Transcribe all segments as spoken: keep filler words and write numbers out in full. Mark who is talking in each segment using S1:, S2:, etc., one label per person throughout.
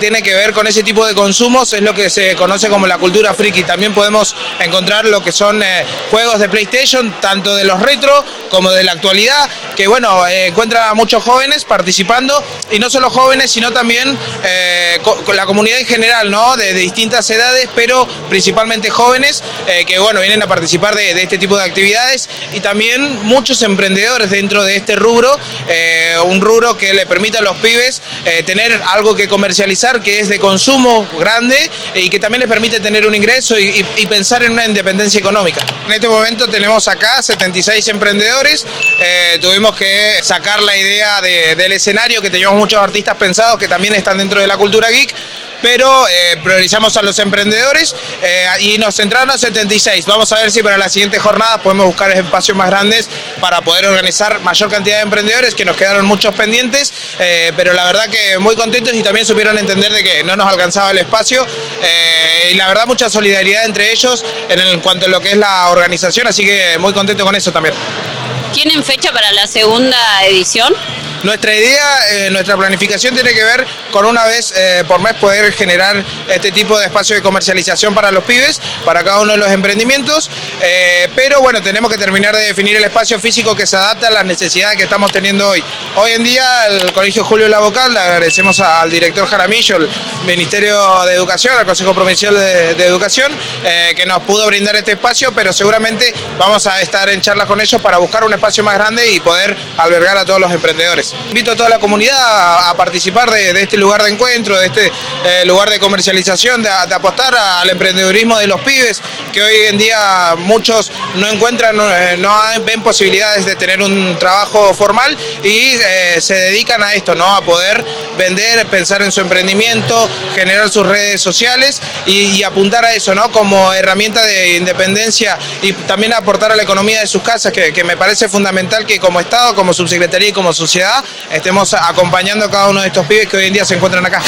S1: Tiene que ver con ese tipo de consumos, es lo que se conoce como la cultura friki. También podemos encontrar lo que son eh, juegos de PlayStation, tanto de los retro como de la actualidad, que bueno, eh, encuentra a muchos jóvenes participando, y no solo jóvenes, sino también eh, con la comunidad en general, ¿no? De, de distintas edades, pero principalmente jóvenes, eh, que bueno, vienen a participar de, de este tipo de actividades, y también muchos emprendedores dentro de este rubro, eh, un rubro que le permite a los pibes eh, tener algo que comercializar, que es de consumo grande y que también les permite tener un ingreso y, y, y pensar en una independencia económica. En este momento tenemos acá setenta y seis emprendedores, eh, tuvimos que sacar la idea de, del escenario, que teníamos muchos artistas pensados que también están dentro de la cultura geek, pero eh, priorizamos a los emprendedores eh, y nos centraron a setenta y seis. Vamos a ver si para las siguientes jornadas podemos buscar espacios más grandes para poder organizar mayor cantidad de emprendedores, que nos quedaron muchos pendientes, eh, pero la verdad que muy contentos, y también supieron entender de que no nos alcanzaba el espacio, eh, y la verdad mucha solidaridad entre ellos en, el, en cuanto a lo que es la organización, así que muy contento con eso también.
S2: ¿Tienen fecha para la segunda edición?
S1: Nuestra idea, eh, nuestra planificación tiene que ver con una vez eh, por mes poder generar este tipo de espacio de comercialización para los pibes, para cada uno de los emprendimientos, eh, pero bueno, tenemos que terminar de definir el espacio físico que se adapta a las necesidades que estamos teniendo hoy. Hoy en día el Colegio Julio Lavocal, le agradecemos al director Jaramillo, el Ministerio de Educación, al Consejo Provincial de, de Educación, eh, que nos pudo brindar este espacio, pero seguramente vamos a estar en charlas con ellos para buscar un espacio más grande y poder albergar a todos los emprendedores. Invito a toda la comunidad a, a participar de, de este lugar de encuentro, de este eh, lugar de comercialización, de, de apostar a, al emprendedurismo de los pibes, que hoy en día muchos no encuentran, no, eh, no ven posibilidades de tener un trabajo formal y eh, se dedican a esto, ¿no? A poder vender, pensar en su emprendimiento, generar sus redes sociales y, y apuntar a eso, ¿no? Como herramienta de independencia, y también aportar a la economía de sus casas, que, que me parece fundamental que como Estado, como subsecretaría y como sociedad estemos acompañando a cada uno de estos pibes que hoy en día se encuentran acá.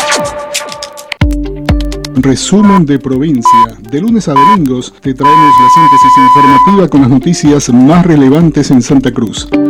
S3: Resumen de provincia. De lunes a domingos te traemos la síntesis informativa con las noticias más relevantes en Santa Cruz.